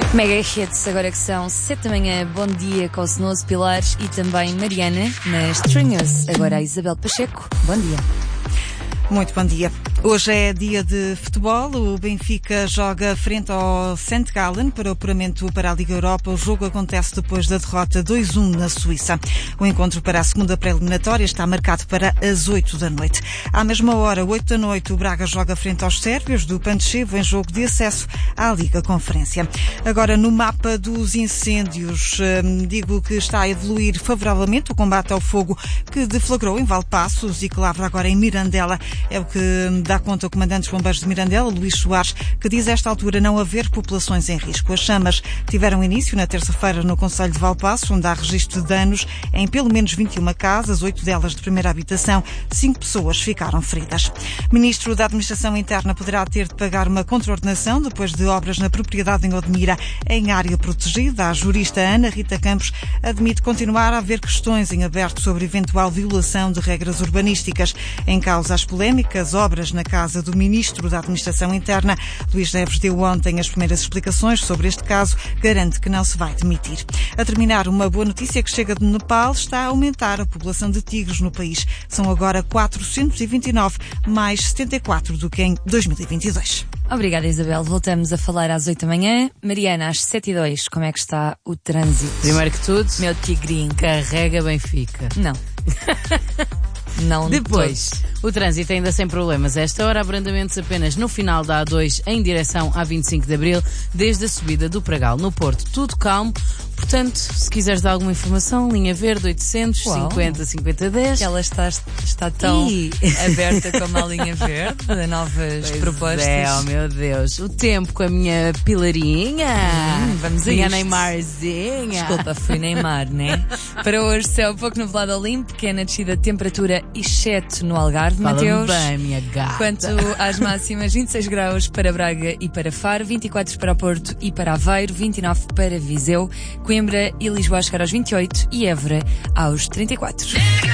Mega Hits, agora que são 7 da manhã, bom dia com o Senoso Pilares e também Mariana nas Stringers. Agora a Isabel Pacheco, bom dia. Muito bom dia. Hoje é dia de futebol. O Benfica joga frente ao St. Gallen para o apuramento para a Liga Europa. O jogo acontece depois da derrota 2-1 na Suíça. O encontro para a segunda pré-eliminatória está marcado para as 8 da noite. À mesma hora, 8 da noite, o Braga joga frente aos sérvios do Pančevo em jogo de acesso à Liga Conferência. Agora, no mapa dos incêndios, digo que está a evoluir favoravelmente o combate ao fogo que deflagrou em Valpaços e que lavra agora em Mirandela. É o que dá conta o comandante dos bombeiros de Mirandela, Luís Soares, que diz a esta altura não haver populações em risco. As chamas tiveram início na terça-feira no concelho de Valpaços, onde há registro de danos em pelo menos 21 casas, 8 delas de primeira habitação, 5 pessoas ficaram feridas. O ministro da Administração Interna poderá ter de pagar uma contraordenação depois de obras na propriedade em Odmira em área protegida. A jurista Ana Rita Campos admite continuar a haver questões em aberto sobre eventual violação de regras urbanísticas. Em causa as polémicas obras na casa do Ministro da Administração Interna. Luís Neves deu ontem as primeiras explicações sobre este caso, garante que não se vai demitir. A terminar, uma boa notícia que chega de Nepal: está a aumentar a população de tigres no país. São agora 429, mais 74 do que em 2022. Obrigada, Isabel. Voltamos a falar às 8 da manhã. Mariana, às 7h02, como é que está o trânsito? Primeiro que tudo, Meu tigrinho. carrega Benfica. Não. Não. Depois, o trânsito ainda sem problemas. A esta hora, abrandamentos apenas no final da A2 em direção à 25 de Abril, desde a subida do Pragal. No Porto, tudo calmo. Portanto, se quiseres dar alguma informação, linha verde 800 50 50 10. Ela está tão aberta como a linha verde a novas propostas. Oh meu Deus. O tempo com a minha pilarinha. Vamos a minha isto. Neymarzinha. Desculpa, fui Neymar, né? Para hoje, céu pouco nublado ao limpo, pequena descida de temperatura, exceto no Algarve, Fala-me Mateus. bem, minha gata. Quanto às máximas, 26 graus para Braga e para Faro, 24 para Porto e para Aveiro, 29 para Viseu, Coimbra e Lisboa a chegar aos 28 e Évora aos 34.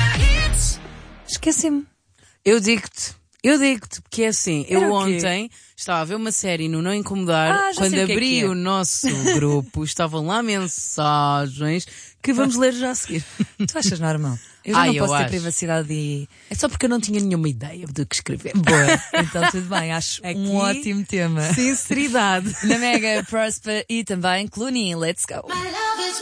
Esqueci-me. Eu digo-te, porque é assim, Era eu o quê? ontem estava a ver uma série no Não Incomodar, Já quando sei o que é abri que é. o nosso grupo, estavam lá mensagens que vamos ler já a seguir. Tu achas normal? Eu já não eu posso ter acho. privacidade e... É só porque eu não tinha nenhuma ideia do que escrever. Boa. Então tudo bem, acho Aqui, um ótimo tema. Sinceridade. Na Mega, Prosper e também Clooney, let's go.